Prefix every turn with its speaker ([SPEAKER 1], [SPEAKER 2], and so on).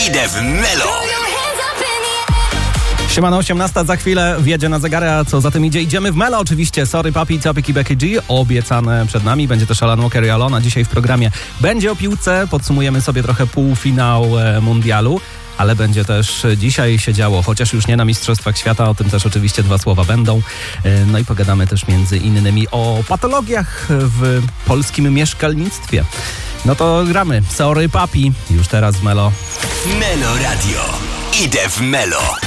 [SPEAKER 1] Idę w Melo.
[SPEAKER 2] Siemano, 18 za chwilę wjedzie na zegary, a co za tym idzie? Idziemy w Melo oczywiście. Sorry Papi, Topic i Becky G. Obiecane przed nami. Będzie też Alan Walker i Alona. Dzisiaj w programie będzie o piłce. Podsumujemy sobie trochę półfinał mundialu. Ale będzie też dzisiaj się działo, chociaż już nie na Mistrzostwach Świata, o tym też oczywiście dwa słowa będą. No i pogadamy też między innymi o patologiach w polskim mieszkalnictwie. No to gramy. Sorry Papi, już teraz w Melo.
[SPEAKER 1] Melo Radio. Idę w Melo.